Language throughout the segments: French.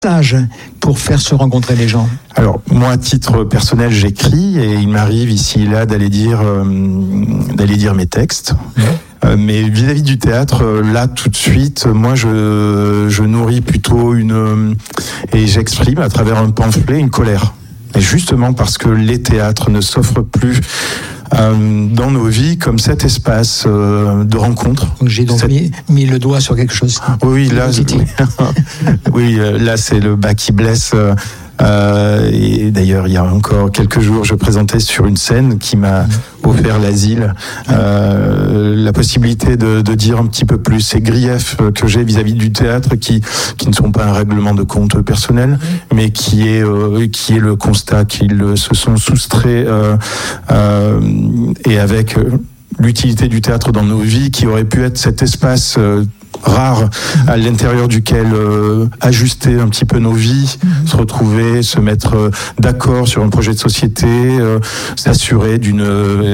pour faire se rencontrer les gens? Alors, moi, à titre personnel, j'écris et il m'arrive ici et là d'aller dire mes textes. Mais vis-à-vis du théâtre, là, tout de suite, moi, je nourris plutôt et j'exprime à travers un pamphlet une colère. Et justement parce que les théâtres ne s'offrent plus dans nos vies comme cet espace de rencontre. Donc j'ai donc mis le doigt sur quelque chose. Oui, là, oui, là c'est le bas qui blesse. Et d'ailleurs, il y a encore quelques jours, je présentais sur une scène qui m'a offert l'asile, la possibilité de dire un petit peu plus ces griefs que j'ai vis-à-vis du théâtre qui ne sont pas un règlement de compte personnel, mais qui est le constat qu'ils se sont soustraits et avec l'utilité du théâtre dans nos vies qui aurait pu être cet espace rare à l'intérieur duquel ajuster un petit peu nos vies, se retrouver, se mettre d'accord sur un projet de société, s'assurer d'une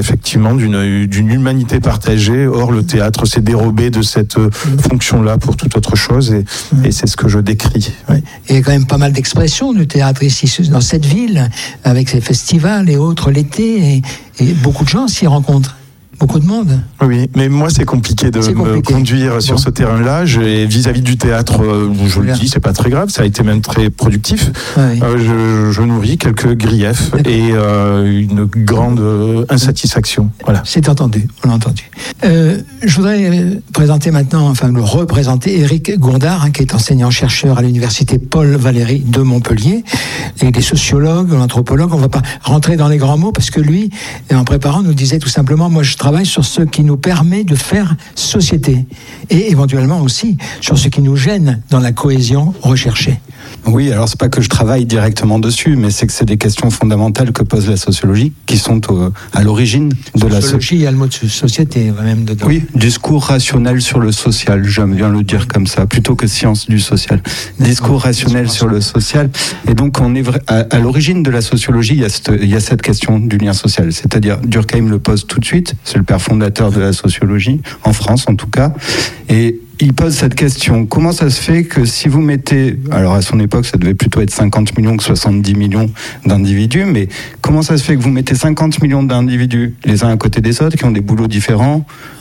humanité partagée. Or, le théâtre s'est dérobé de cette fonction-là pour toute autre chose et c'est ce que je décris. Oui. Il y a quand même pas mal d'expressions du théâtre ici, dans cette ville, avec ses festivals et autres l'été, et beaucoup de gens s'y rencontrent. Beaucoup de monde. Oui, mais moi c'est compliqué de me conduire sur ce terrain-là. Vis-à-vis du théâtre, je le dis, c'est pas très grave. Ça a été même très productif. Oui. Je nourris quelques griefs et une grande insatisfaction. Voilà. C'est entendu, on l'a entendu. Je voudrais présenter maintenant, représenter Éric Gondard, qui est enseignant-chercheur à l'université Paul Valéry de Montpellier. Il est sociologue, anthropologue. On va pas rentrer dans les grands mots parce que lui, en préparant, nous disait tout simplement, moi je travaille sur ce qui nous permet de faire société et éventuellement aussi sur ce qui nous gêne dans la cohésion recherchée. Oui, alors c'est pas que je travaille directement dessus, mais c'est que c'est des questions fondamentales que pose la sociologie qui sont à l'origine de la sociologie. Il y a le mot de société même dedans. Oui, discours rationnel sur le social, j'aime bien le dire comme ça, plutôt que science du social. Discours rationnel sur le social. Et donc on est à l'origine de la sociologie, il y a cette question du lien social. C'est-à-dire Durkheim le pose tout de suite, c'est le père fondateur de la sociologie, en France en tout cas. Et il pose cette question, comment ça se fait que si vous mettez, alors à son époque ça devait plutôt être 50 millions que 70 millions d'individus, mais comment ça se fait que vous mettez 50 millions d'individus les uns à côté des autres qui ont des boulots différents?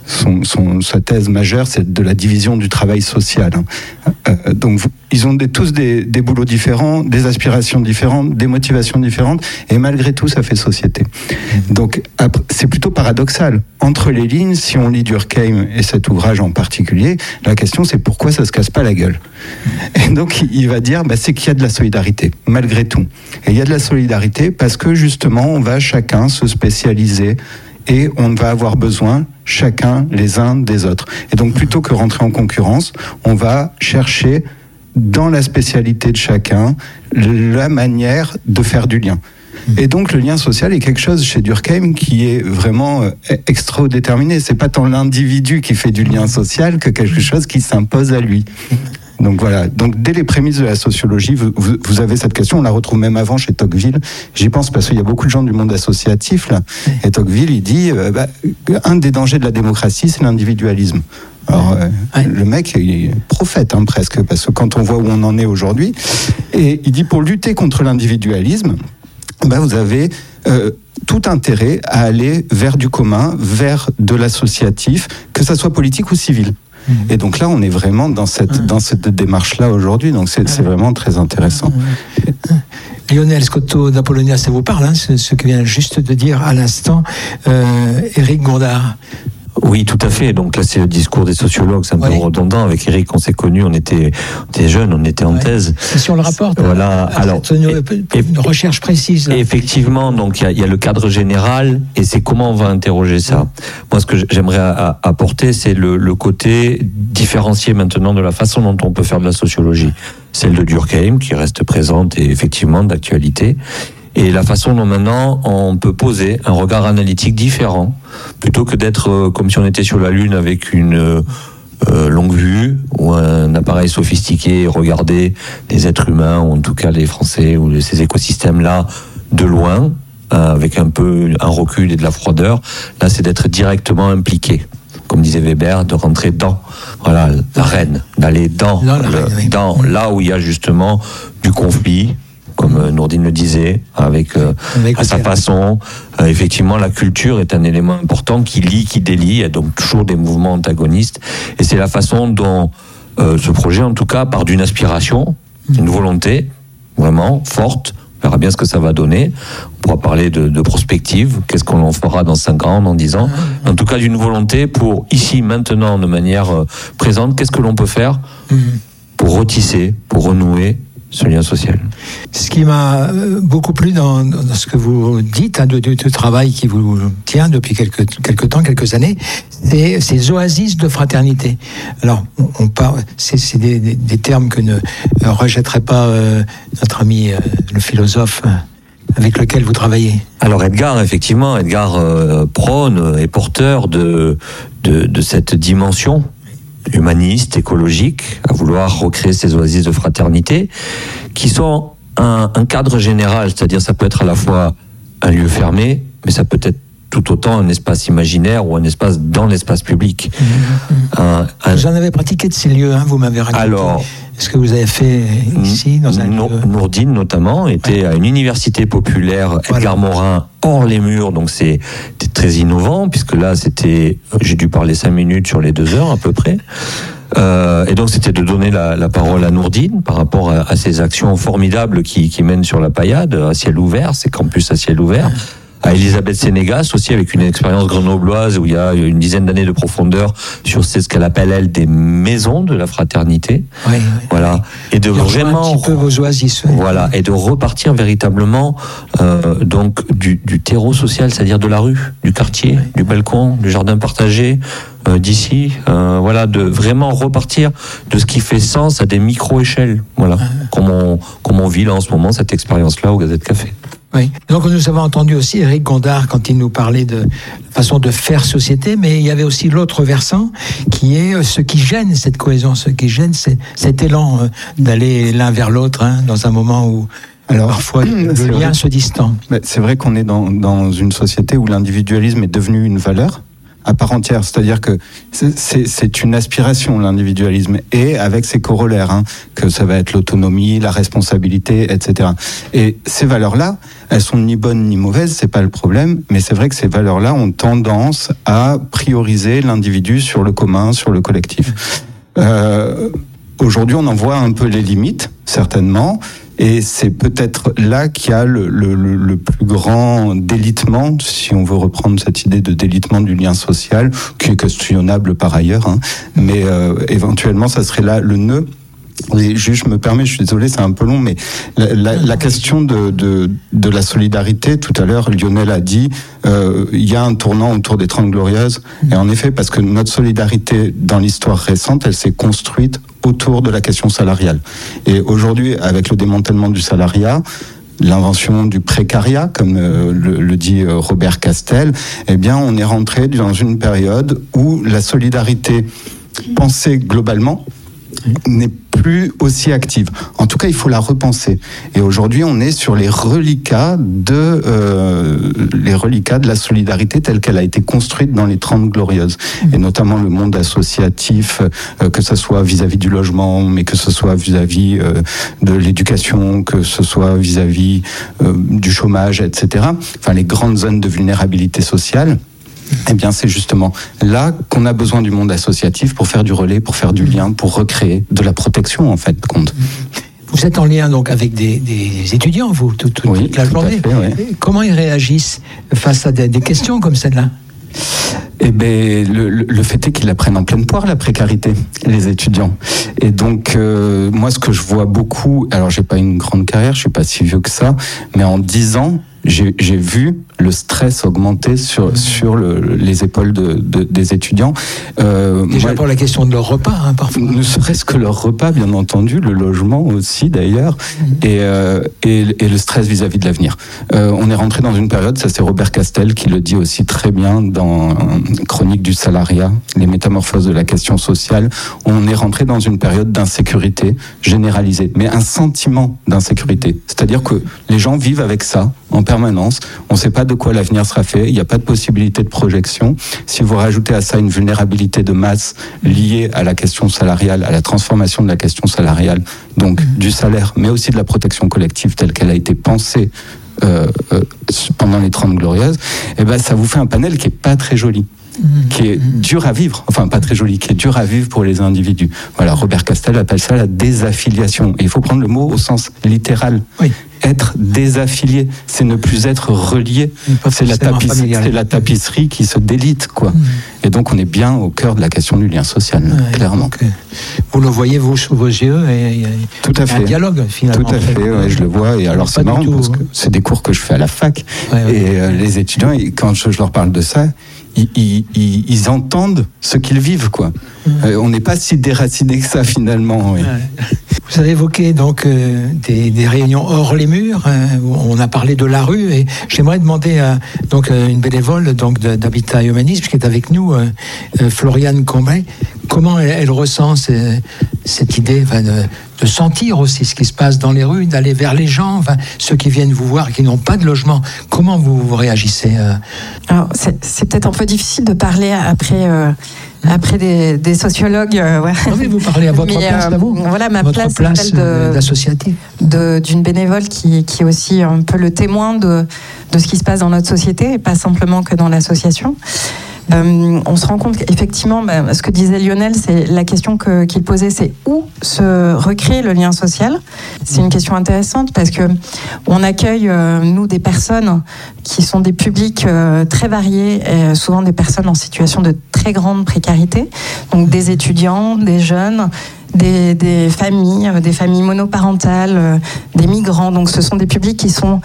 Sa thèse majeure, c'est de la division du travail social. Donc ils ont tous des boulots différents, des aspirations différentes, des motivations différentes, et malgré tout ça fait société. Donc c'est plutôt paradoxal. Entre les lignes, si on lit Durkheim et cet ouvrage en particulier, la question c'est pourquoi ça se casse pas la gueule. Et donc il va dire c'est qu'il y a de la solidarité malgré tout. Et il y a de la solidarité parce que justement on va chacun se spécialiser et on va avoir besoin chacun les uns des autres. Et donc plutôt que rentrer en concurrence, on va chercher dans la spécialité de chacun la manière de faire du lien. Et donc le lien social est quelque chose chez Durkheim qui est vraiment extra-déterminé. C'est pas tant l'individu qui fait du lien social que quelque chose qui s'impose à lui. Donc voilà, donc dès les prémices de la sociologie, vous avez cette question, on la retrouve même avant chez Tocqueville. J'y pense parce qu'il y a beaucoup de gens du monde associatif là. Et Tocqueville, il dit un des dangers de la démocratie, c'est l'individualisme. Alors, le mec, il est prophète presque, parce que quand on voit où on en est aujourd'hui, et il dit pour lutter contre l'individualisme, vous avez tout intérêt à aller vers du commun, vers de l'associatif, que ça soit politique ou civil. Et donc là, on est vraiment dans cette démarche-là aujourd'hui, donc c'est vraiment très intéressant. Lionel Scotto d'Apollonia, ça vous parle, ce que vient juste de dire à l'instant Éric Gondard? Oui, tout à fait. Donc là, c'est le discours des sociologues, c'est un peu redondant. Avec Éric, on s'est connus, on était jeunes, on était en thèse. Et si on le rapporte, voilà. Alors, une recherche précise. Là. Effectivement, donc il y a le cadre général, et c'est comment on va interroger ça. Moi, ce que j'aimerais apporter, c'est le côté différencié maintenant de la façon dont on peut faire de la sociologie. Celle de Durkheim, qui reste présente et effectivement d'actualité. Et la façon dont maintenant on peut poser un regard analytique différent, plutôt que d'être comme si on était sur la Lune avec une longue vue ou un appareil sophistiqué et regarder les êtres humains, ou en tout cas les Français ou ces écosystèmes-là de loin, avec un peu un recul et de la froideur. Là, c'est d'être directement impliqué. comme disait Weber, de rentrer dans l'arène, d'aller dans là où il y a justement du conflit, comme Nourdine le disait, avec à sa façon. Effectivement, la culture est un élément important qui lie, qui délie. Il y a donc toujours des mouvements antagonistes. Et c'est la façon dont ce projet, en tout cas, part d'une aspiration, une volonté vraiment forte. On verra bien ce que ça va donner. On pourra parler de prospective. Qu'est-ce qu'on en fera dans 5 ans, dans 10 ans. En tout cas, d'une volonté pour, ici, maintenant, de manière présente, qu'est-ce que l'on peut faire pour retisser, pour renouer ce lien social. Ce qui m'a beaucoup plu dans ce que vous dites, du travail qui vous tient depuis quelques temps, quelques années, c'est ces oasis de fraternité. Alors, on parle, c'est des termes que ne rejetterait pas notre ami le philosophe avec lequel vous travaillez. Alors Edgar, effectivement, prône et porteur de cette dimension humaniste, écologique, à vouloir recréer ces oasis de fraternité, qui sont un cadre général, c'est-à-dire ça peut être à la fois un lieu fermé, mais ça peut être tout autant un espace imaginaire ou un espace dans l'espace public. Vous en avez pratiqué de ces lieux, vous m'avez raconté. Alors, est-ce que vous avez fait ici, dans un lieu... Nourdine, notamment, était à une université populaire, Edgar Morin, hors les murs, donc c'était très innovant, puisque là, j'ai dû parler 5 minutes sur les 2 heures, à peu près. Et donc, c'était de donner la parole à Nourdine par rapport à ces actions formidables qui mènent sur la Paillade, à ciel ouvert, ces campus à ciel ouvert. À Elisabeth Sénégas aussi, avec une expérience grenobloise où il y a une dizaine d'années de profondeur sur ce qu'elle appelle, elle, des maisons de la fraternité. Oui. Voilà. Et de vraiment. Un petit peu vos oasis. Voilà. Et de repartir véritablement, donc, du terreau social, c'est-à-dire de la rue, du quartier, du balcon, du jardin partagé, d'ici. De vraiment repartir de ce qui fait sens à des micro-échelles. Voilà. Comme on vit là en ce moment, cette expérience-là au Gazette Café. Oui. Donc nous avons entendu aussi Éric Gondard quand il nous parlait de la façon de faire société, mais il y avait aussi l'autre versant qui est ce qui gêne cette cohésion, ce qui gêne cet élan d'aller l'un vers l'autre dans un moment où parfois le lien se distend. C'est vrai qu'on est dans une société où l'individualisme est devenu une valeur à part entière, c'est-à-dire que c'est une aspiration, l'individualisme, et avec ses corollaires, que ça va être l'autonomie, la responsabilité, etc. Et ces valeurs-là, elles sont ni bonnes ni mauvaises, c'est pas le problème, mais c'est vrai que ces valeurs-là ont tendance à prioriser l'individu sur le commun, sur le collectif. Aujourd'hui, on en voit un peu les limites, certainement, et c'est peut-être là qu'il y a le plus grand délitement, si on veut reprendre cette idée de délitement du lien social, qui est questionnable par ailleurs, mais éventuellement, ça serait là le nœud. Et juste, je me permets, je suis désolé, c'est un peu long, mais la question de la solidarité, tout à l'heure, Lionel a dit, il y a un tournant autour des 30 Glorieuses, et en effet, parce que notre solidarité dans l'histoire récente, elle s'est construite autour de la question salariale. Et aujourd'hui, avec le démantèlement du salariat, l'invention du précariat, comme le dit Robert Castel, eh bien, on est rentré dans une période où la solidarité pensée globalement n'est plus aussi active. En tout cas, il faut la repenser. Et aujourd'hui, on est sur les reliquats de la solidarité telle qu'elle a été construite dans les 30 Glorieuses. Et notamment le monde associatif, que ce soit vis-à-vis du logement, mais que ce soit vis-à-vis de l'éducation, que ce soit vis-à-vis du chômage, etc. Enfin, les grandes zones de vulnérabilité sociale. Eh bien, c'est justement là qu'on a besoin du monde associatif pour faire du relais, pour faire du lien, pour recréer de la protection, en fait, compte. Vous êtes en lien donc avec des étudiants, vous, toute la journée. Fait, oui. Comment ils réagissent face à des questions comme celle-là ? Eh bien, le fait est qu'ils la prennent en pleine poire, la précarité, les étudiants. Et donc, moi, ce que je vois beaucoup, alors j'ai pas une grande carrière, je suis pas si vieux que ça, mais en 10 ans, j'ai vu le stress augmenter sur les épaules des étudiants. Déjà pour la question de leur repas, parfois. Ne serait-ce que leur repas, bien entendu, le logement aussi d'ailleurs, et le stress vis-à-vis de l'avenir. On est rentré dans une période, ça c'est Robert Castel qui le dit aussi très bien dans Chronique du salariat, les métamorphoses de la question sociale. On est rentré dans une période d'insécurité généralisée, mais un sentiment d'insécurité. C'est-à-dire que les gens vivent avec ça en permanence. On ne sait pas de quoi l'avenir sera fait. Il n'y a pas de possibilité de projection. Si vous rajoutez à ça une vulnérabilité de masse liée à la question salariale, à la transformation de la question salariale, donc du salaire, mais aussi de la protection collective telle qu'elle a été pensée pendant les 30 Glorieuses, et ben ça vous fait un panel qui est pas très joli. Qui est dur à vivre, enfin pas très joli, qui est dur à vivre pour les individus. Voilà, Robert Castel appelle ça la désaffiliation. Et il faut prendre le mot au sens littéral. Oui. Être désaffilié, c'est ne plus être relié. C'est la tapisserie qui se délite, quoi. Et donc on est bien au cœur de la question du lien social, clairement. Donc, vous le voyez vous sous vos yeux et tout à fait. Un dialogue finalement. Tout à fait, ouais, je le vois. Et alors c'est marrant parce que c'est des cours que je fais à la fac et les étudiants, quand je leur parle de ça, ils entendent ce qu'ils vivent, quoi. On n'est pas si déracinés que ça finalement. Oui. Vous avez évoqué donc des réunions hors les murs. On a parlé de la rue et j'aimerais demander à donc une bénévole donc d'Habitat et Humanisme qui est avec nous, Floriane Combray, comment elle ressent cette idée de sentir aussi ce qui se passe dans les rues, d'aller vers les gens, ceux qui viennent vous voir, qui n'ont pas de logement. Comment vous réagissez Alors, c'est peut-être un peu difficile de parler après des sociologues. Ouais. Oui, vous parlez à votre place, à vous. Voilà, ma votre place d'associative. D'une bénévole qui est aussi un peu le témoin de ce qui se passe dans notre société, et pas simplement que dans l'association. On se rend compte qu'effectivement, ce que disait Lionel, c'est la question qu'il posait, c'est où se recréer le lien social. C'est une question intéressante parce que on accueille, nous, des personnes qui sont des publics très variés, et souvent des personnes en situation de très grande précarité, donc des étudiants, des jeunes, des familles monoparentales, des migrants. Donc ce sont des publics qui sont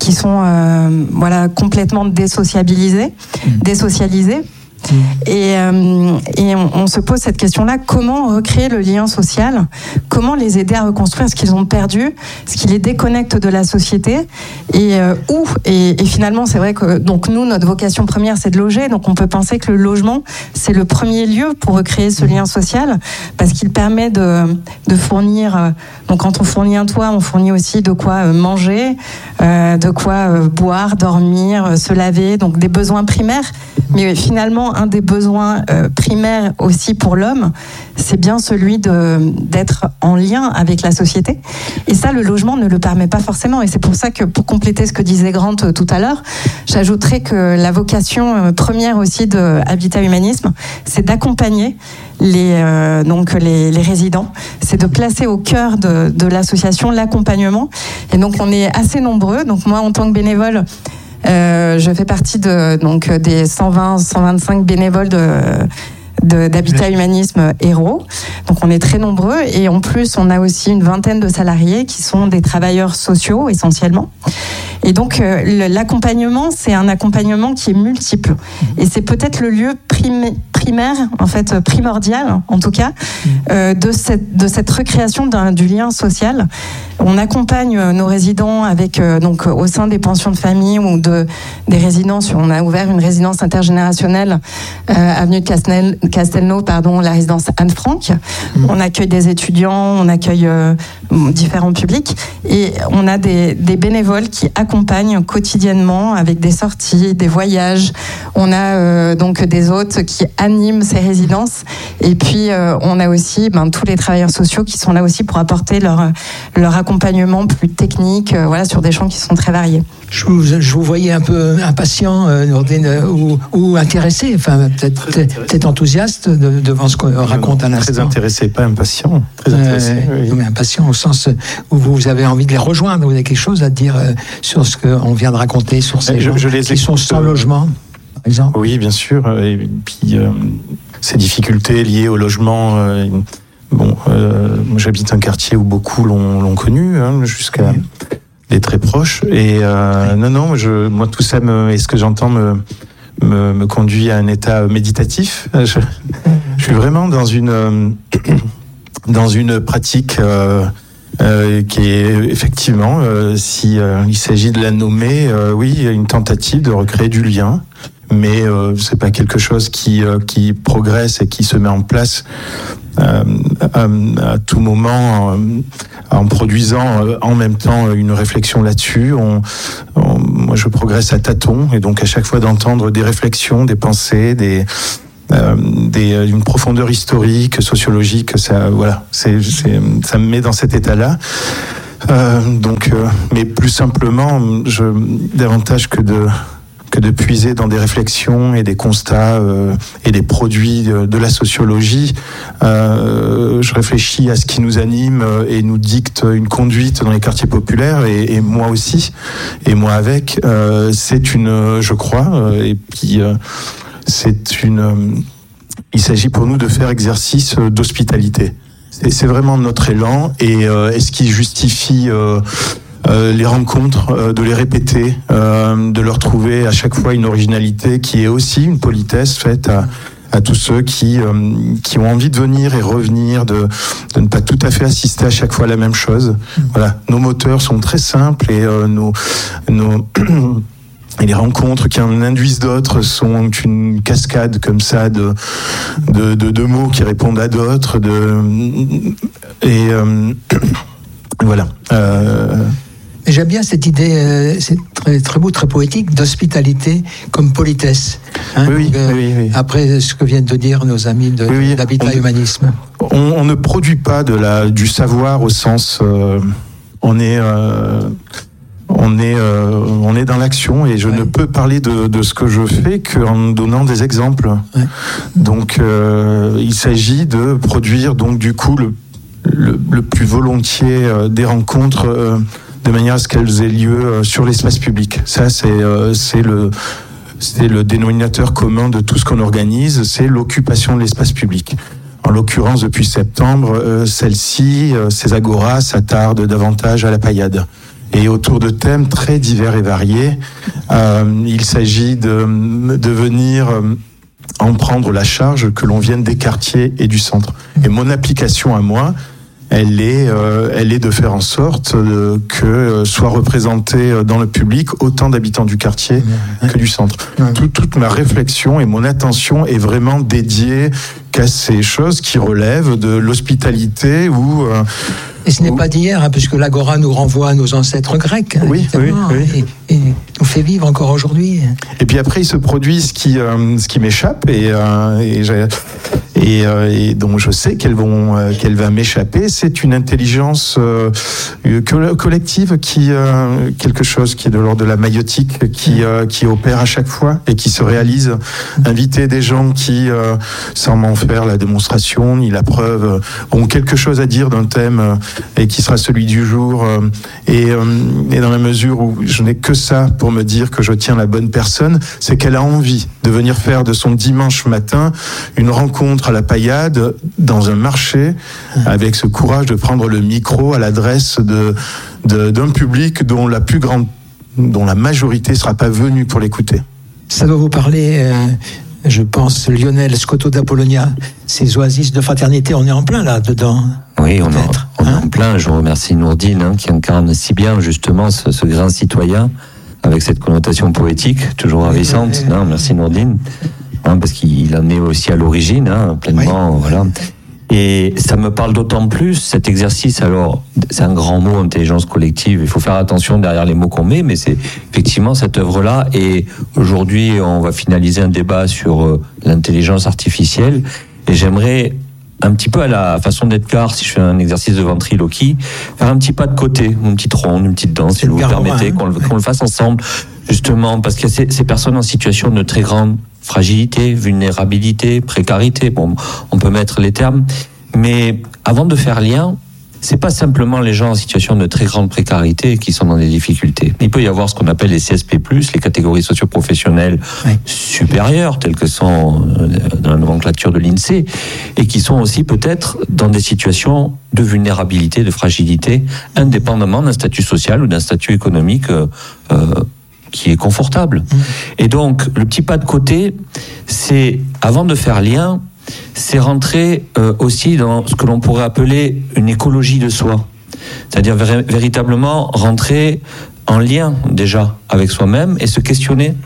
complètement désocialisés. Et on se pose cette question-là, comment recréer le lien social, comment les aider à reconstruire ce qu'ils ont perdu, ce qui les déconnecte de la société, et finalement c'est vrai que donc nous, notre vocation première c'est de loger, donc on peut penser que le logement c'est le premier lieu pour recréer ce lien social, parce qu'il permet de fournir, donc quand on fournit un toit, on fournit aussi de quoi manger, de quoi boire, dormir, se laver, donc des besoins primaires, mais finalement un des besoins primaires aussi pour l'homme, c'est bien celui d'être en lien avec la société. Et ça, le logement ne le permet pas forcément. Et c'est pour ça que, pour compléter ce que disait Grant tout à l'heure, j'ajouterais que la vocation première aussi de Habitat Humanisme, c'est d'accompagner les résidents, c'est de placer au cœur de l'association l'accompagnement. Et donc on est assez nombreux. Donc moi, en tant que bénévole, je fais partie des 120-125 bénévoles d'Habitat Humanisme Héros. Donc on est très nombreux, et en plus on a aussi une vingtaine de salariés qui sont des travailleurs sociaux essentiellement. Et donc l'accompagnement, c'est un accompagnement qui est multiple, et c'est peut-être le lieu primaire, en fait primordial en tout cas, de cette recréation du lien social. On accompagne nos résidents avec donc au sein des pensions de famille ou des résidences. On a ouvert une résidence intergénérationnelle avenue de Castelnau, la résidence Anne Frank. On accueille des étudiants, on accueille différents publics, et on a des bénévoles qui accompagnent quotidiennement avec des sorties, des voyages. On a donc des hôtes qui animent ces résidences, et puis on a aussi tous les travailleurs sociaux qui sont là aussi pour apporter leur accompagnement plus technique, sur des champs qui sont très variés. Je vous voyais un peu impatient ou intéressé, peut-être enthousiaste devant ce qu'on raconte à l'instant. Très intéressé, pas impatient. Très intéressé. Oui. Mais impatient au sens où vous avez envie de les rejoindre. Vous avez quelque chose à dire sur ce qu'on vient de raconter, sur ces gens qui sont sans logement, par exemple. Oui, bien sûr. Et puis ces difficultés liées au logement. Moi, j'habite un quartier où beaucoup l'ont connu, jusqu'à des très proches. Et moi tout ça et ce que j'entends me conduit à un état méditatif. Je suis vraiment dans une pratique qui est effectivement, si il s'agit de la nommer, une tentative de recréer du lien, mais c'est pas quelque chose qui progresse et qui se met en place à tout moment en produisant en même temps une réflexion là-dessus. Moi, je progresse à tâtons, et donc à chaque fois d'entendre des réflexions, des pensées, une profondeur historique, sociologique, ça me met dans cet état-là. Mais plus simplement, davantage que de puiser dans des réflexions et des constats et des produits de la sociologie, je réfléchis à ce qui nous anime et nous dicte une conduite dans les quartiers populaires, et moi aussi, et moi avec. Je crois, et puis il s'agit pour nous de faire exercice d'hospitalité. C'est vraiment notre élan, et ce qui justifie les rencontres, de les répéter, de leur trouver à chaque fois une originalité qui est aussi une politesse faite à tous ceux qui ont envie de venir et revenir, de ne pas tout à fait assister à chaque fois à la même chose. Voilà, nos moteurs sont très simples, et et les rencontres qui en induisent d'autres sont une cascade comme ça de mots qui répondent à d'autres, voilà. J'aime bien cette idée, c'est très, très beau, très poétique, d'hospitalité comme politesse. Oui. Après ce que viennent de dire nos amis de l'habitat humanisme. On ne produit pas du savoir au sens... On est dans l'action, et je ne peux parler de ce que je fais qu'en donnant des exemples. Ouais. Donc, il s'agit de produire donc du coup le plus volontiers des rencontres de manière à ce qu'elles aient lieu sur l'espace public. Ça, c'est le dénominateur commun de tout ce qu'on organise, c'est l'occupation de l'espace public. En l'occurrence, depuis septembre, ces agoras s'attardent davantage à la paillade. Et autour de thèmes très divers et variés, il s'agit de venir en prendre la charge que l'on vienne des quartiers et du centre. Et mon application à moi, elle est de faire en sorte que soient représentés dans le public autant d'habitants du quartier que du centre. Toute ma réflexion et mon attention est vraiment dédiée qu'à ces choses qui relèvent de l'hospitalité ou... Et ce n'est pas d'hier, puisque l'agora nous renvoie à nos ancêtres grecs. Oui. Et nous fait vivre encore aujourd'hui. Et puis après, il se produit ce qui m'échappe et dont je sais qu'elle va m'échapper. C'est une intelligence collective quelque chose qui est de l'ordre de la maïotique, qui opère à chaque fois et qui se réalise. Inviter des gens qui, sans m'en faire la démonstration ni la preuve, ont quelque chose à dire d'un thème et qui sera celui du jour, et dans la mesure où je n'ai que ça pour me dire que je tiens la bonne personne, c'est qu'elle a envie de venir faire de son dimanche matin une rencontre à la paillade dans un marché, avec ce courage de prendre le micro à l'adresse d'un public dont la majorité ne sera pas venue pour l'écouter. Ça doit vous parler, je pense, Lionel Scotto d'Apollonia, ces oasis de fraternité, on est en plein là-dedans. Oui, on est en plein. Je remercie Nourdine qui incarne si bien justement ce grand citoyen avec cette connotation poétique toujours ravissante. Non, merci Nourdine, parce qu'il en est aussi à l'origine, pleinement. Voilà. Et ça me parle d'autant plus, cet exercice, alors, c'est un grand mot, intelligence collective, il faut faire attention derrière les mots qu'on met, mais c'est effectivement cette œuvre-là, et aujourd'hui, on va finaliser un débat sur l'intelligence artificielle, et j'aimerais, un petit peu à la façon d'Edgar, si je fais un exercice de ventriloquie, faire un petit pas de côté, une petite ronde, une petite danse, si vous permettez, qu'on le fasse ensemble, justement, parce qu'il y a ces personnes en situation de très grande fragilité, vulnérabilité, précarité, bon, on peut mettre les termes, mais avant de faire lien, c'est pas simplement les gens en situation de très grande précarité qui sont dans des difficultés. Il peut y avoir ce qu'on appelle les CSP+, les catégories socio-professionnelles supérieures, telles que sont dans la nomenclature de l'INSEE, et qui sont aussi peut-être dans des situations de vulnérabilité, de fragilité, indépendamment d'un statut social ou d'un statut économique qui est confortable. Et donc, le petit pas de côté, c'est, avant de faire lien, c'est rentrer aussi dans ce que l'on pourrait appeler une écologie de soi. C'est-à-dire véritablement rentrer en lien déjà avec soi-même et se questionner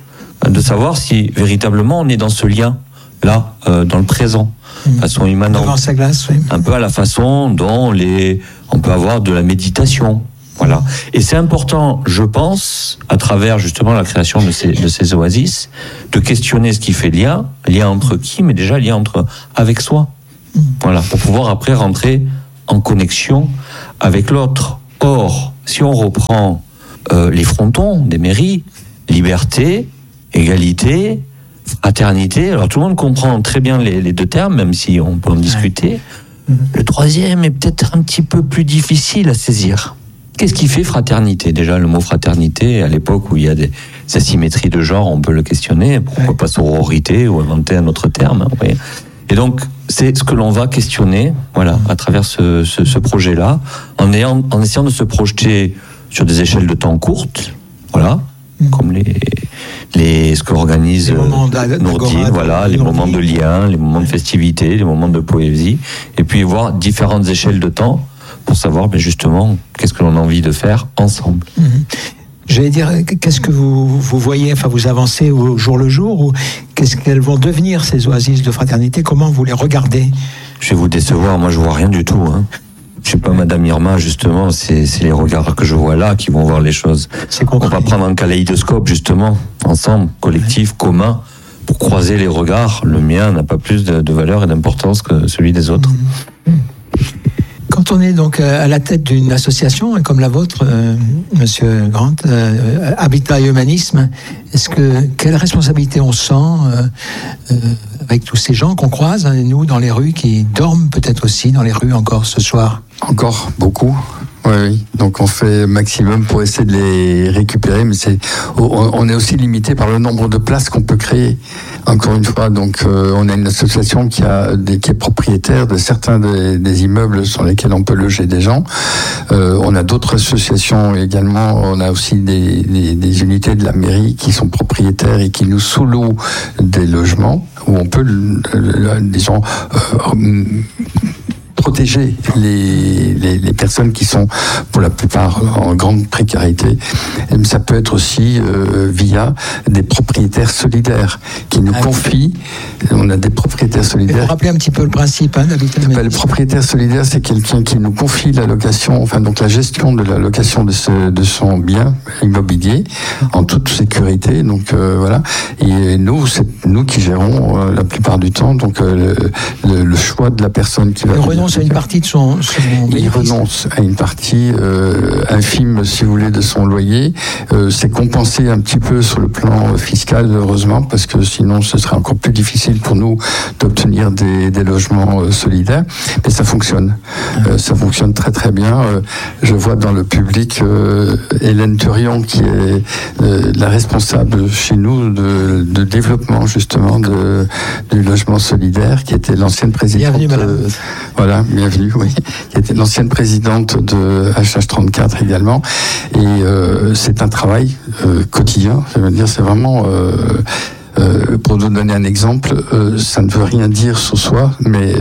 de savoir si véritablement on est dans ce lien-là, dans le présent, de façon immanente. Devant sa glace, oui. Un peu à la façon dont on peut avoir de la méditation. Voilà. Et c'est important, je pense, à travers justement la création de ces oasis, de questionner ce qui fait lien entre qui, mais déjà lien avec soi. Voilà, pour pouvoir après rentrer en connexion avec l'autre. Or, si on reprend les frontons des mairies, liberté, égalité, fraternité, alors tout le monde comprend très bien les deux termes, même si on peut en discuter. Le troisième est peut-être un petit peu plus difficile à saisir. Qu'est-ce qui fait fraternité ? Déjà, le mot fraternité, à l'époque où il y a des asymétries de genre, on peut le questionner. Pourquoi pas sororité ou inventer un autre terme ? Oui. Et donc, c'est ce que l'on va questionner, voilà, à travers ce projet-là, en essayant de se projeter sur des échelles de temps courtes, voilà, comme ce que organise Nourdine, voilà, les moments de lien, les moments de festivité, les moments de poésie, et puis voir différentes échelles de temps pour savoir justement qu'est-ce que l'on a envie de faire ensemble. J'allais dire, qu'est-ce que vous voyez, enfin vous avancez au jour le jour, ou qu'est-ce qu'elles vont devenir ces oasis de fraternité ? Comment vous les regardez ? Je vais vous décevoir, moi je vois rien du tout. Je suis pas Madame Irma, justement, c'est les regards que je vois là qui vont voir les choses. On va prendre un kaléidoscope, justement, ensemble, collectif, commun, pour croiser les regards. Le mien n'a pas plus de valeur et d'importance que celui des autres. Quand on est donc à la tête d'une association comme la vôtre, Monsieur Grant, Habitat et Humanisme, quelle responsabilité on sent avec tous ces gens qu'on croise, nous, dans les rues, qui dorment peut-être aussi dans les rues encore ce soir ? Encore beaucoup. Oui. Donc on fait maximum pour essayer de les récupérer, mais on est aussi limité par le nombre de places qu'on peut créer. Encore une fois, donc on a une association qui est propriétaire de certains des immeubles sur lesquels on peut loger des gens. On a d'autres associations également. On a aussi des unités de la mairie qui sont propriétaires et qui nous sous-louent des logements où on peut, disons, protéger les personnes qui sont pour la plupart en grande précarité. Et ça peut être aussi via des propriétaires solidaires qui nous confient. On a des propriétaires solidaires. Vous rappelez un petit peu le principe d'Habitat. Le propriétaire solidaire, c'est quelqu'un qui nous confie la location, enfin donc la gestion de la location de son bien immobilier en toute sécurité. Donc voilà. Et nous, c'est nous qui gérons la plupart du temps. Donc le choix de la personne qui va. À une partie de son il renonce à une partie infime, si vous voulez, de son loyer. C'est compensé un petit peu sur le plan fiscal, heureusement, parce que sinon ce serait encore plus difficile pour nous d'obtenir des logements solidaires. Mais ça fonctionne. Ça fonctionne très très bien. Je vois dans le public Hélène Turion, qui est la responsable chez nous de développement justement du logement solidaire, qui était l'ancienne présidente. Bienvenue, madame. Voilà, bienvenue, oui. Qui était l'ancienne présidente de HH34 également. Et c'est un travail quotidien. Ça veut dire, c'est vraiment... pour vous donner un exemple, ça ne veut rien dire ce soir, mais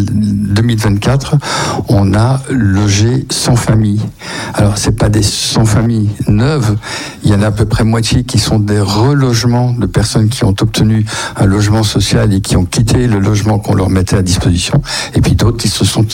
2024, on a logé 100 familles. Alors, c'est pas des 100 familles neuves, il y en a à peu près moitié qui sont des relogements de personnes qui ont obtenu un logement social et qui ont quitté le logement qu'on leur mettait à disposition, et puis d'autres qui sont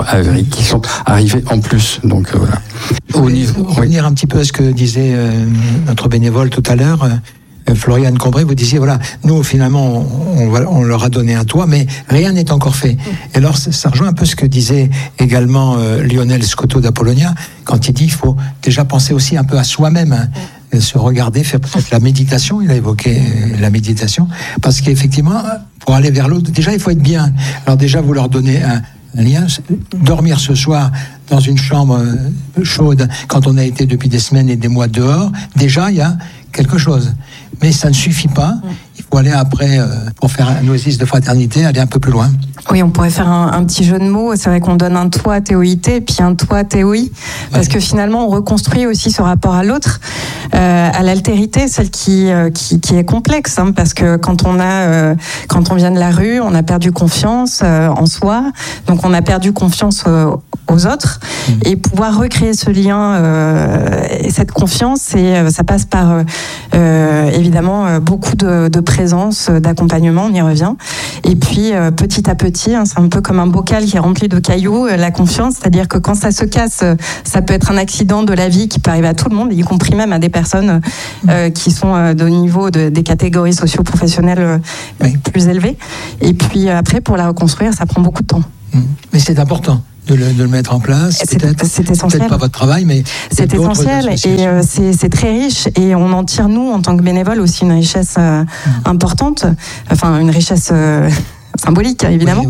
arrivés en plus. Donc voilà. Revenir un petit peu à ce que disait notre bénévole tout à l'heure. Floriane Combray, vous disiez, voilà, nous, finalement, on leur a donné un toit, mais rien n'est encore fait. Et alors, ça rejoint un peu ce que disait également Lionel Scotto d'Apollonia, quand il dit, il faut déjà penser aussi un peu à soi-même, se regarder, faire peut-être la méditation, il a évoqué la méditation, parce qu'effectivement, pour aller vers l'autre, déjà, il faut être bien. Alors déjà, vous leur donnez un lien, dormir ce soir dans une chambre chaude, quand on a été depuis des semaines et des mois dehors, déjà, il y a quelque chose. Mais ça ne suffit pas. Il faut aller après, pour faire un oasis de fraternité, aller un peu plus loin. Oui, on pourrait faire un petit jeu de mots. C'est vrai qu'on donne un toit TOIT et puis un toit TOI. Parce que finalement, on reconstruit aussi ce rapport à l'autre, à l'altérité, celle qui est complexe. Parce que quand on vient de la rue, on a perdu confiance en soi. Donc on a perdu confiance aux autres. Et pouvoir recréer ce lien cette confiance, ça passe par évidemment beaucoup de présence, d'accompagnement, on y revient. Et puis petit à petit, c'est un peu comme un bocal qui est rempli de cailloux, la confiance, c'est-à-dire que quand ça se casse, ça peut être un accident de la vie qui peut arriver à tout le monde, y compris même à des personnes qui sont de niveau des catégories socio-professionnelles plus élevées. Et puis après, pour la reconstruire, ça prend beaucoup de temps. Mais c'est important de le mettre en place. C'est essentiel. Peut-être pas votre travail, mais c'est essentiel et c'est très riche, et on en tire, nous, en tant que bénévoles, aussi une richesse importante, enfin une richesse symbolique, évidemment,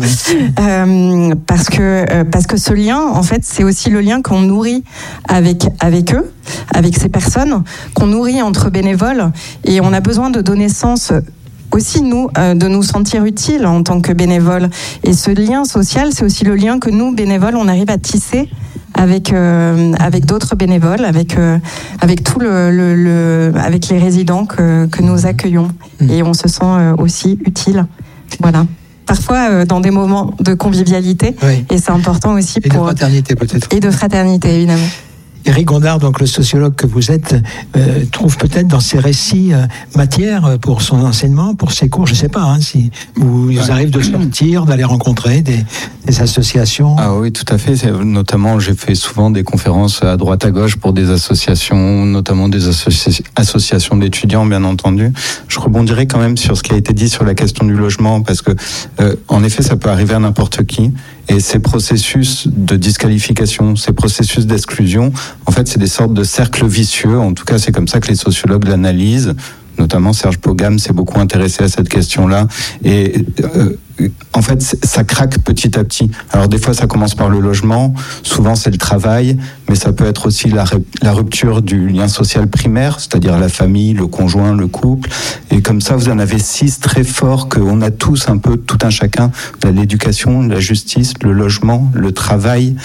parce que ce lien, en fait, c'est aussi le lien qu'on nourrit avec eux, avec ces personnes, qu'on nourrit entre bénévoles, et on a besoin de donner sens aussi, nous, de nous sentir utiles en tant que bénévoles. Et ce lien social, c'est aussi le lien que nous, bénévoles, on arrive à tisser avec d'autres bénévoles, avec tout avec les résidents que nous accueillons. Et on se sent aussi utile. Voilà. Parfois dans des moments de convivialité, et c'est important aussi et de fraternité peut-être. Et de fraternité, évidemment. Éric Gondard, donc le sociologue que vous êtes, trouve peut-être dans ses récits matière pour son enseignement, pour ses cours, je ne sais pas, si vous arrive de sortir, d'aller rencontrer des associations. Ah oui, tout à fait. Notamment, j'ai fait souvent des conférences à droite à gauche pour des associations, notamment des associations d'étudiants, bien entendu. Je rebondirai quand même sur ce qui a été dit sur la question du logement, parce que, en effet, ça peut arriver à n'importe qui. Et ces processus de disqualification, ces processus d'exclusion, en fait, c'est des sortes de cercles vicieux. En tout cas, c'est comme ça que les sociologues l'analysent. Notamment Serge Pogam s'est beaucoup intéressé à cette question-là. Et en fait, ça craque petit à petit. Alors des fois, ça commence par le logement. Souvent, c'est le travail. Mais ça peut être aussi la rupture du lien social primaire, c'est-à-dire la famille, le conjoint, le couple. Et comme ça, vous en avez 6 très forts qu'on a tous un peu, tout un chacun. L'éducation, la justice, le logement, le travail.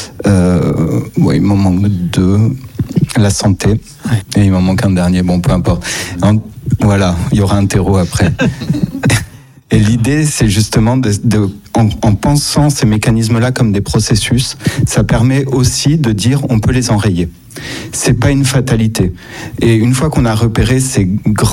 Il m'en manque 2. La santé, et il m'en manque un dernier, bon, peu importe. Voilà, il y aura un terreau après. Et l'idée, c'est justement en pensant ces mécanismes-là comme des processus, ça permet aussi de dire on peut les enrayer. C'est pas une fatalité. Et une fois qu'on a repéré ces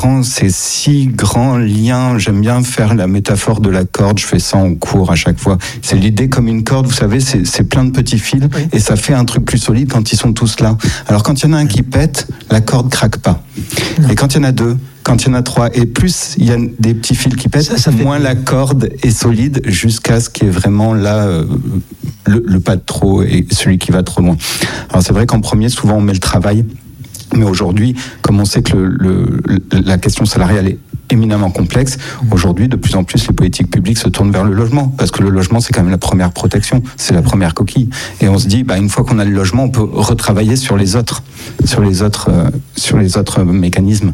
6 grands liens, j'aime bien faire la métaphore de la corde, je fais ça en cours à chaque fois. C'est l'idée comme une corde, vous savez, c'est plein de petits fils, et ça fait un truc plus solide quand ils sont tous là. Alors quand il y en a un qui pète, la corde craque pas. Et quand il y en a 2, quand il y en a 3, et plus il y a des petits fils qui pètent, moins la corde est solide, jusqu'à ce qu'il y ait vraiment là le pas de trop et celui qui va trop loin. Alors c'est vrai qu'en premier, souvent on met le travail, mais aujourd'hui, comme on sait que la question salariale est éminemment complexe, aujourd'hui, de plus en plus, les politiques publiques se tournent vers le logement, parce que le logement, c'est quand même la première protection, c'est la première coquille. Et on se dit, une fois qu'on a le logement, on peut retravailler sur les autres mécanismes.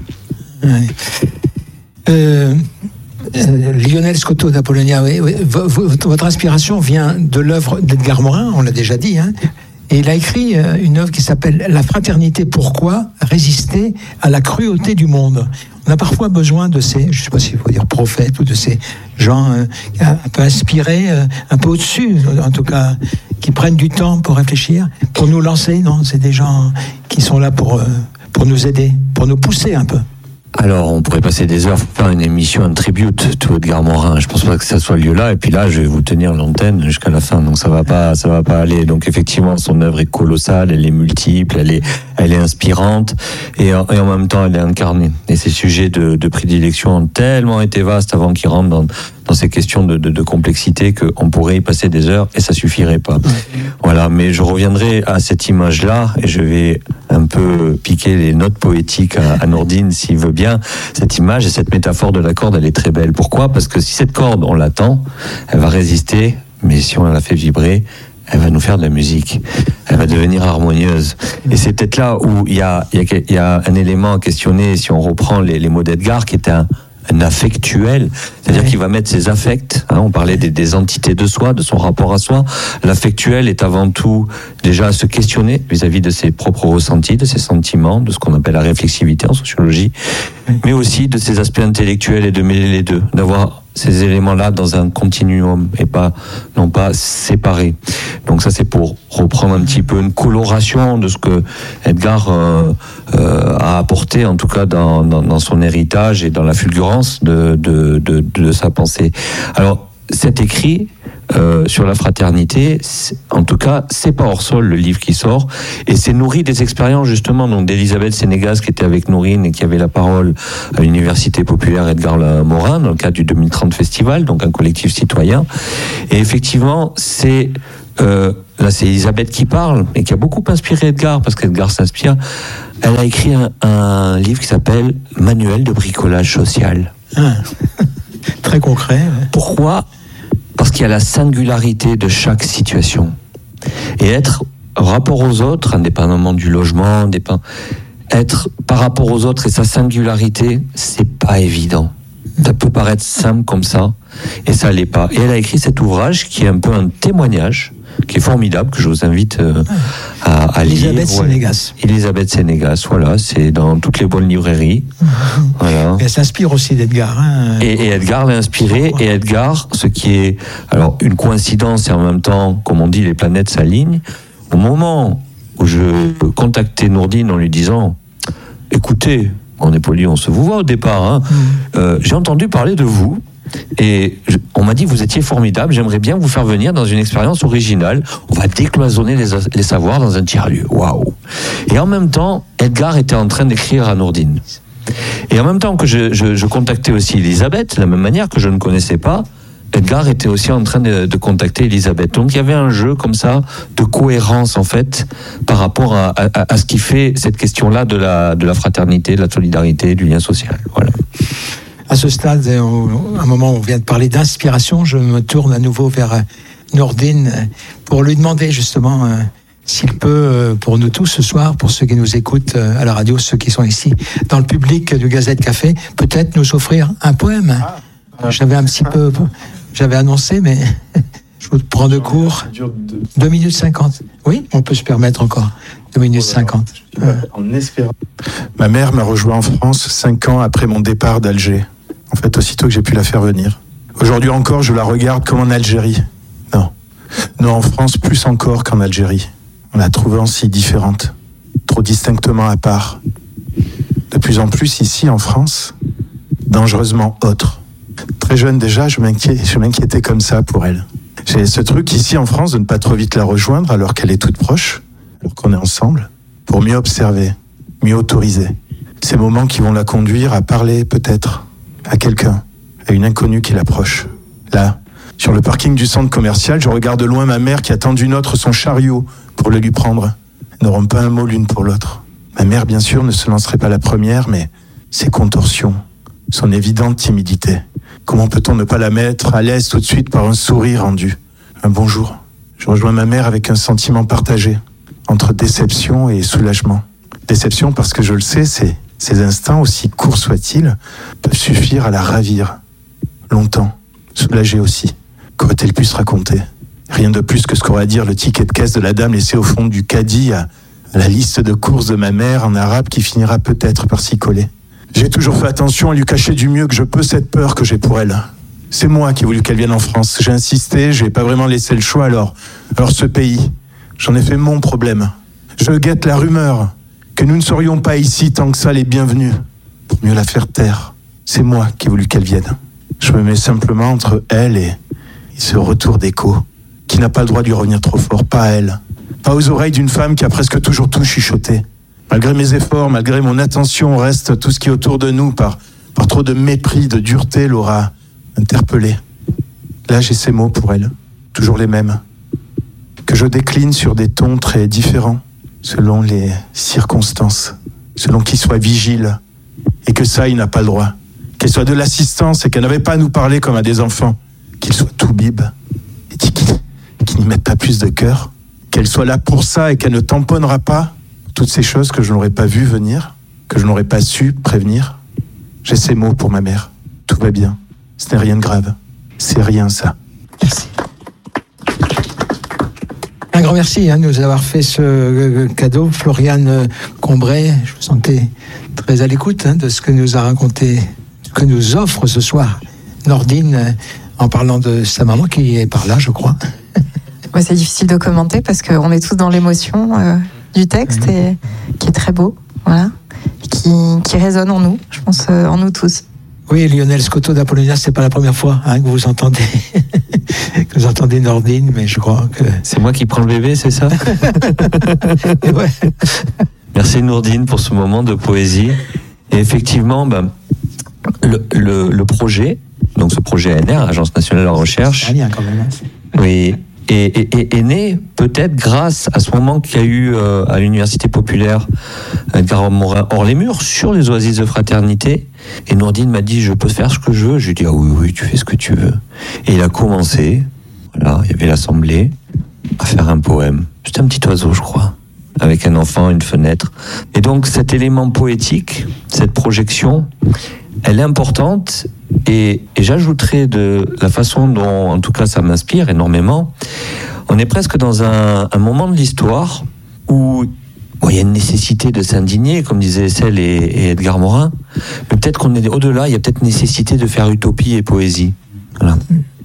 Lionel Scotto d'Apollonia, votre inspiration vient de l'œuvre d'Edgar Morin, on l'a déjà dit, et il a écrit une œuvre qui s'appelle « La fraternité, pourquoi résister à la cruauté du monde ?» On a parfois besoin de ces, je ne sais pas s'il faut dire prophètes, ou de ces gens un peu inspirés, un peu au-dessus, en tout cas, qui prennent du temps pour réfléchir, pour nous lancer, non ? C'est des gens qui sont là pour nous aider, pour nous pousser un peu. Alors, on pourrait passer des heures pour faire une émission, un tribute to Edgar Morin. Je pense pas que ça soit le lieu là. Et puis là, je vais vous tenir l'antenne jusqu'à la fin. Donc ça va pas aller. Donc effectivement, son œuvre est colossale, elle est multiple, elle est inspirante, et en même temps, elle est incarnée. Et ses sujets de prédilection ont tellement été vastes avant qu'il rentre dans ces questions de complexité qu'on pourrait y passer des heures et ça suffirait pas. Voilà, mais je reviendrai à cette image-là et je vais un peu piquer les notes poétiques à Nourdine s'il veut bien. Cette image et cette métaphore de la corde, elle est très belle. Pourquoi ? Parce que si cette corde, on l'attend, elle va résister, mais si on la fait vibrer, elle va nous faire de la musique. Elle va devenir harmonieuse. Et c'est peut-être là où il y a un élément à questionner, si on reprend les mots d'Edgar, qui est un affectuel, c'est-à-dire qu'il va mettre ses affects, on parlait des entités de soi, de son rapport à soi. L'affectuel est avant tout déjà à se questionner vis-à-vis de ses propres ressentis, de ses sentiments, de ce qu'on appelle la réflexivité en sociologie, mais aussi de ses aspects intellectuels et de mêler les deux, d'avoir ces éléments-là dans un continuum et non pas séparés. Donc ça, c'est pour reprendre un petit peu une coloration de ce que Edgar a apporté, en tout cas dans son héritage et dans la fulgurance de sa pensée. Alors, cet écrit sur la fraternité, en tout cas, c'est pas hors sol le livre qui sort, et c'est nourri des expériences justement donc d'Elisabeth Sénégas qui était avec Nourine et qui avait la parole à l'Université populaire Edgar Morin dans le cadre du 2030 Festival, donc un collectif citoyen. Et effectivement, là c'est Elisabeth qui parle et qui a beaucoup inspiré Edgar, parce qu'Edgar s'inspire. Elle a écrit un livre qui s'appelle Manuel de bricolage social. Très concret. Pourquoi ? Parce qu'il y a la singularité de chaque situation. Et être rapport aux autres, indépendamment du logement, être par rapport aux autres et sa singularité, c'est pas évident. Ça peut paraître simple comme ça, et ça l'est pas. Et elle a écrit cet ouvrage qui est un peu un témoignage, qui est formidable, que je vous invite à lire. Elisabeth Sénégas. Elisabeth Sénégas, voilà, c'est dans toutes les bonnes librairies. Voilà. Elle s'inspire aussi d'Edgar. Et Edgar l'a inspiré, et Edgar, ce qui est alors une coïncidence et en même temps, comme on dit, les planètes s'alignent. Au moment où je contactais Nourdine en lui disant « Écoutez, on est poli, on se vous voit au départ, j'ai entendu parler de vous, et on m'a dit que vous étiez formidable, j'aimerais bien vous faire venir dans une expérience originale, on va décloisonner les savoirs dans un tiers-lieu. » Waouh. Et en même temps, Edgar était en train d'écrire à Nourdine. Et en même temps que je contactais aussi Elisabeth, de la même manière que je ne connaissais pas, Edgar était aussi en train de contacter Elisabeth. Donc il y avait un jeu comme ça de cohérence en fait par rapport à ce qui fait cette question-là de la fraternité, de la solidarité, du lien social. Voilà. À ce stade, à un moment où on vient de parler d'inspiration, je me tourne à nouveau vers Nourdine pour lui demander justement s'il peut, pour nous tous ce soir, pour ceux qui nous écoutent à la radio, ceux qui sont ici dans le public du Gazette Café, peut-être nous offrir un poème. J'avais annoncé, mais je vous prends de court. 2 minutes 50. Oui, on peut se permettre encore 2 minutes 50. En espérant. Ma mère m'a rejoint en France 5 ans après mon départ d'Alger. En fait, aussitôt que j'ai pu la faire venir. Aujourd'hui encore, je la regarde comme en Algérie. Non, en France, plus encore qu'en Algérie. On la trouvant si différente, trop distinctement à part. De plus en plus ici, en France, dangereusement autre. Très jeune déjà, je m'inquiétais comme ça pour elle. J'ai ce truc ici en France de ne pas trop vite la rejoindre alors qu'elle est toute proche, alors qu'on est ensemble, pour mieux observer, mieux autoriser. Ces moments qui vont la conduire à parler peut-être à quelqu'un, à une inconnue qui l'approche. Là, sur le parking du centre commercial, je regarde de loin ma mère qui attend d'une autre son chariot pour le lui prendre. Elles n'auront pas un mot l'une pour l'autre. Ma mère, bien sûr, ne se lancerait pas la première, mais ses contorsions, son évidente timidité. Comment peut-on ne pas la mettre à l'aise tout de suite par un sourire rendu, un bonjour? Je rejoins ma mère avec un sentiment partagé, entre déception et soulagement. Déception parce que je le sais, ces instants, aussi courts soient-ils, peuvent suffire à la ravir. Longtemps, soulager aussi. Qu'aurait-elle pu se raconter? Rien de plus que ce qu'aurait à dire le ticket de caisse de la dame laissé au fond du caddie à la liste de courses de ma mère en arabe qui finira peut-être par s'y coller. J'ai toujours fait attention à lui cacher du mieux que je peux cette peur que j'ai pour elle. C'est moi qui ai voulu qu'elle vienne en France. J'ai insisté, j'ai pas vraiment laissé le choix alors ce pays, j'en ai fait mon problème. Je guette la rumeur que nous ne serions pas ici tant que ça les bienvenus pour mieux la faire taire. C'est moi qui ai voulu qu'elle vienne. Je me mets simplement entre elle et ce retour d'écho qui n'a pas le droit de lui revenir trop fort, pas à elle. Pas aux oreilles d'une femme qui a presque toujours tout chuchoté. Malgré mes efforts, malgré mon attention, reste tout ce qui est autour de nous, par trop de mépris, de dureté, l'aura interpellée. Là, j'ai ces mots pour elle, toujours les mêmes, que je décline sur des tons très différents, selon les circonstances, selon qu'il soit vigile, et que ça, il n'a pas le droit. Qu'elle soit de l'assistance et qu'elle n'avait pas à nous parler comme à des enfants, qu'il soit tout bib, et qu'il n'y mette pas plus de cœur, qu'elle soit là pour ça et qu'elle ne tamponnera pas toutes ces choses que je n'aurais pas vues venir, que je n'aurais pas su prévenir. J'ai ces mots pour ma mère. Tout va bien. Ce n'est rien de grave. C'est rien, ça. Merci. Un grand merci de nous avoir fait ce cadeau. Floriane Combray, je vous sentais très à l'écoute de ce que nous a raconté, ce que nous offre ce soir Nordine, en parlant de sa maman qui est par là, je crois. Ouais, c'est difficile de commenter parce qu'on est tous dans l'émotion du texte et qui est très beau, voilà, qui résonne en nous, je pense, en nous tous. Oui, Lionel Scotto d'Apollonia, c'est pas la première fois que vous entendez que vous entendez Nordine, mais je crois que c'est moi qui prends le bébé, c'est ça? Ouais. Merci Nourdine pour ce moment de poésie. Et effectivement, le projet, donc ce projet ANR, Agence nationale de la recherche, c'est un lien quand même. oui, est né peut-être grâce à ce moment qu'il y a eu à l'Université populaire Edgar Morin hors les murs sur les oasis de fraternité. Et Nourdine m'a dit, je peux faire ce que je veux. Je lui ai dit, ah oui, tu fais ce que tu veux. Et il a commencé, voilà, il y avait l'assemblée, à faire un poème. C'était un petit oiseau, je crois, avec un enfant, une fenêtre. Et donc cet élément poétique, cette projection, elle est importante. Et j'ajouterais de la façon dont, en tout cas, ça m'inspire énormément. On est presque dans un moment de l'histoire où il y a une nécessité de s'indigner, comme disaient Essel et Edgar Morin. Mais peut-être qu'on est au-delà, il y a peut-être nécessité de faire utopie et poésie. Voilà.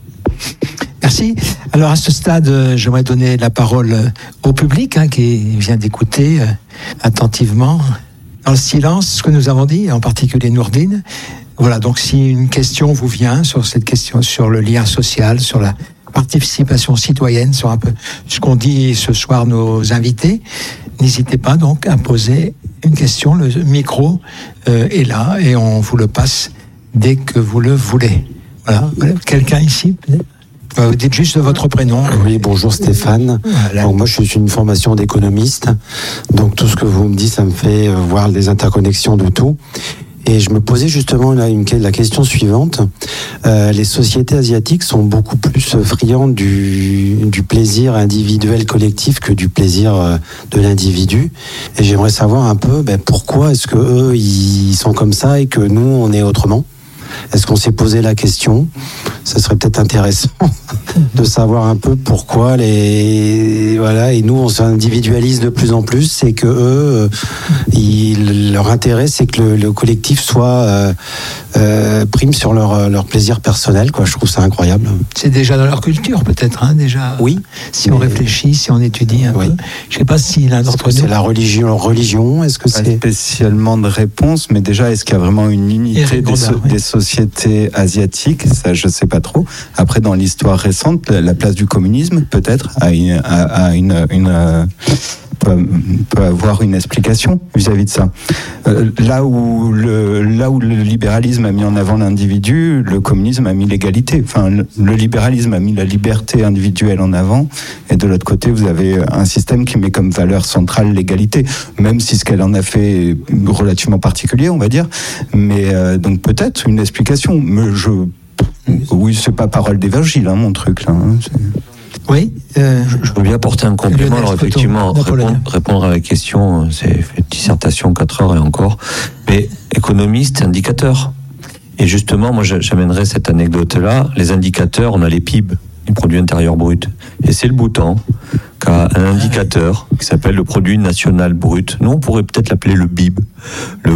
Merci. Alors à ce stade, j'aimerais donner la parole au public qui vient d'écouter attentivement, dans le silence, ce que nous avons dit, en particulier Nourdine. Voilà, donc si une question vous vient sur cette question, sur le lien social, sur la participation citoyenne, sur un peu ce qu'ont dit ce soir nos invités, n'hésitez pas donc à poser une question. Le micro est là et on vous le passe dès que vous le voulez. Voilà. Quelqu'un ici, peut-être ? Vous dites juste votre prénom. Oui, bonjour Stéphane. Voilà. Donc moi je suis une formation d'économiste, donc tout ce que vous me dites, ça me fait voir les interconnexions de tout. Et je me posais justement la question suivante. Les sociétés asiatiques sont beaucoup plus friandes du plaisir individuel collectif que du plaisir de l'individu. Et j'aimerais savoir un peu pourquoi est-ce que eux ils sont comme ça et que nous on est autrement. Est-ce qu'on s'est posé la question ? Ça serait peut-être intéressant de savoir un peu pourquoi et nous on s'individualise de plus en plus, c'est que eux, leur intérêt c'est que le collectif soit prime sur leur plaisir personnel, quoi. Je trouve ça incroyable. C'est déjà dans leur culture peut-être, déjà. Oui. Si on réfléchit, si on étudie un peu. Je ne sais pas si l'un d'entre nous. C'est la religion. Est-ce que pas c'est spécialement de réponse, mais déjà est-ce qu'il y a vraiment une unité des sociétés asiatiques? Ça, je sais pas trop. Après, dans l'histoire récente, la place du communisme, peut-être, peut avoir une explication vis-à-vis de ça. Là où le libéralisme a mis en avant l'individu, le communisme a mis l'égalité. Enfin, le libéralisme a mis la liberté individuelle en avant, et de l'autre côté, vous avez un système qui met comme valeur centrale l'égalité, même si ce qu'elle en a fait est relativement particulier, on va dire. Mais donc peut-être une explication. Mais oui, c'est pas parole d'évangile, mon truc là. Oui. Je veux bien apporter un complément. Alors effectivement, répondre à la question, c'est fait dissertation 4 heures et encore. Mais économiste, indicateur. Et justement, moi j'amènerais cette anecdote-là. Les indicateurs, on a les PIB, les produits intérieurs bruts. Et c'est le Bhoutan qui a un indicateur qui s'appelle le produit national brut. Nous, on pourrait peut-être l'appeler le BIB, le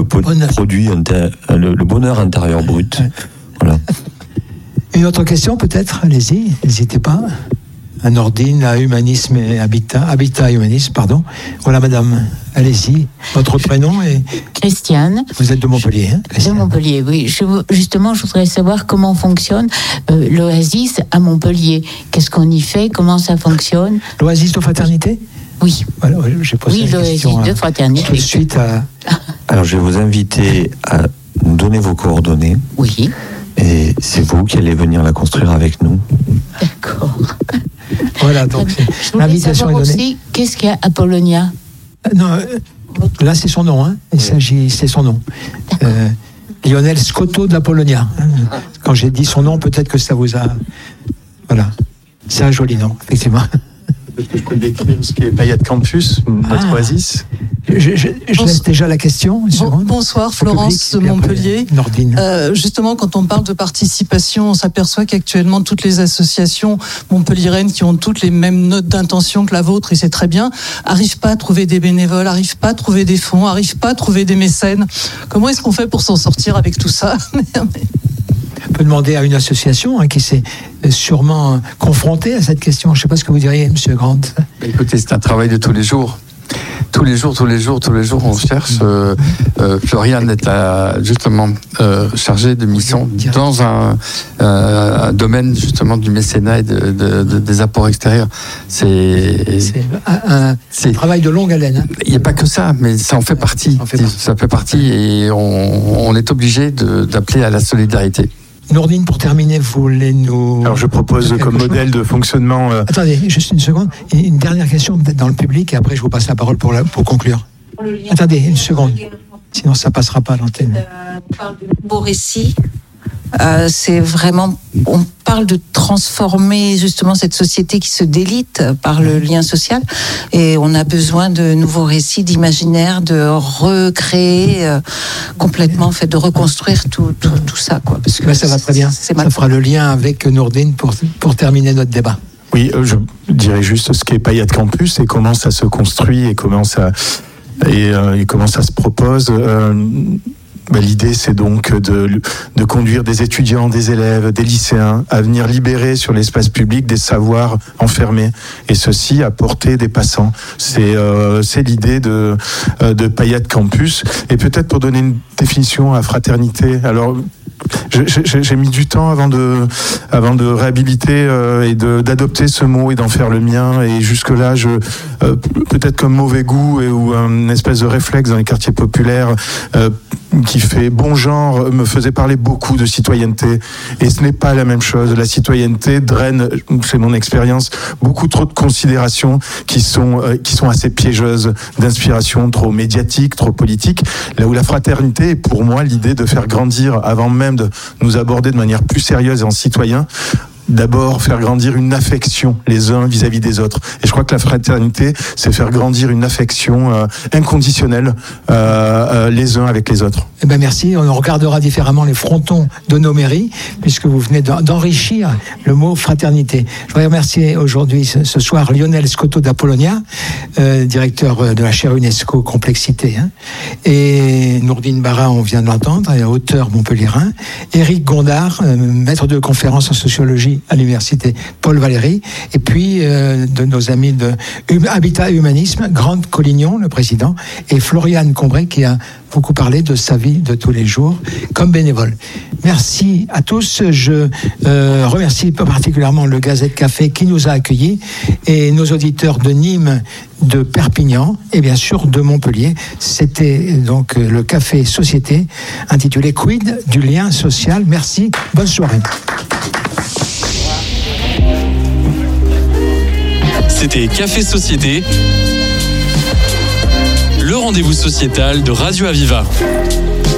bonheur intérieur brut. Voilà. Une autre question peut-être, allez-y, n'hésitez pas. À Nordine, à Humanisme et Habitat et Humanisme, pardon. Voilà, madame, allez-y. Votre prénom est Christiane. Vous êtes de Montpellier, De Montpellier, oui. Justement, je voudrais savoir comment fonctionne l'Oasis à Montpellier. Qu'est-ce qu'on y fait? Comment ça fonctionne? L'Oasis de fraternité? Oui. Voilà, j'ai posé la question. Oui, l'Oasis de fraternité. Tout de suite à... Alors, je vais vous inviter à nous donner vos coordonnées. Oui. Et c'est vous qui allez venir la construire avec nous. D'accord. Voilà, donc l'invitation est donnée. Aussi, qu'est-ce qu'il y a à Apollonia? Non, là c'est son nom, c'est son nom. Lionel Scotto d'Apollonia. Quand j'ai dit son nom, peut-être que ça vous a... Voilà, c'est un joli nom, effectivement. Est-ce que je peux décrire ce qu'est Payat Campus, notre oasis? Je laisse déjà la question. Bonsoir, Florence de Montpellier. Nordine. Justement, quand on parle de participation, on s'aperçoit qu'actuellement, toutes les associations montpelliéraines qui ont toutes les mêmes notes d'intention que la vôtre, et c'est très bien, n'arrivent pas à trouver des bénévoles, n'arrivent pas à trouver des fonds, n'arrivent pas à trouver des mécènes. Comment est-ce qu'on fait pour s'en sortir avec tout ça? peut demander à une association qui s'est sûrement confrontée à cette question. Je ne sais pas ce que vous diriez, Monsieur Grant. Écoutez, c'est un travail de tous les jours. Tous les jours, on cherche. Floriane est justement chargée de mission dans un domaine justement du mécénat et des apports extérieurs. C'est un travail de longue haleine. Il n'y a pas que ça, mais ça en fait partie. Ça fait partie et on est obligé d'appeler à la solidarité. Nourdine, pour terminer, vous voulez nous... Alors je propose comme modèle de fonctionnement... Attendez, juste une seconde. Une dernière question dans le public et après je vous passe la parole pour conclure. Attendez, une seconde. Sinon ça ne passera pas à l'antenne. On parle de beau récit. C'est vraiment... On parle de transformer justement cette société qui se délite par le lien social et on a besoin de nouveaux récits, d'imaginaire, de recréer complètement, en fait, de reconstruire tout ça, quoi. Parce que ça va très bien. Ça fera le lien avec Nourdine pour terminer notre débat. Oui, je dirais juste ce qu'est Payette Campus et comment ça se construit et comment ça se propose. L'idée, c'est donc de conduire des étudiants, des élèves, des lycéens à venir libérer sur l'espace public des savoirs enfermés, et ceci à portée des passants. C'est l'idée de Payette Campus. Et peut-être pour donner une définition à fraternité. Alors, j'ai mis du temps avant de réhabiliter et d'adopter ce mot et d'en faire le mien. Et jusque-là, peut-être comme mauvais goût ou un espèce de réflexe dans les quartiers populaires qui fait bon genre, me faisait parler beaucoup de citoyenneté. Et ce n'est pas la même chose. La citoyenneté draine, c'est mon expérience, beaucoup trop de considérations qui sont assez piégeuses, d'inspiration trop médiatique, trop politique. Là où la fraternité est pour moi l'idée de faire grandir, avant même de nous aborder de manière plus sérieuse et en citoyen, d'abord faire grandir une affection les uns vis-à-vis des autres. Et je crois que la fraternité, c'est faire grandir une affection inconditionnelle les uns avec les autres. Eh ben merci. On regardera différemment les frontons de nos mairies, puisque vous venez d'enrichir le mot fraternité. Je voudrais remercier aujourd'hui, ce soir, Lionel Scotto d'Apollonia, directeur de la chaire UNESCO Complexité, et Nourdine Barra, on vient de l'entendre, auteur montpelliérain, Éric Gondard, maître de conférence en sociologie à l'université Paul Valéry, et puis de nos amis de Habitat et Humanisme, Grant Collignon, le président, et Floriane Combray, qui a beaucoup parlé de sa vie de tous les jours comme bénévole. Merci à tous. Je remercie particulièrement le Gazette Café qui nous a accueillis et nos auditeurs de Nîmes, de Perpignan et bien sûr de Montpellier. C'était donc le Café Société intitulé Quid du lien social. Merci, bonne soirée. C'était Café Société, le rendez-vous sociétal de Radio Aviva.